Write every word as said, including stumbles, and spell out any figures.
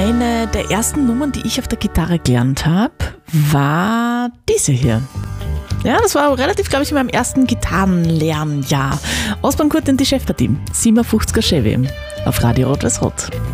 Eine der ersten Nummern, die ich auf der Gitarre gelernt habe, war diese hier. Ja, das war relativ, glaube ich, in meinem ersten Gitarrenlernjahr. Osborne Kurt und die Chefpartie, siebenundfünfziger Chevy auf Radio Rot-Weiß Rot.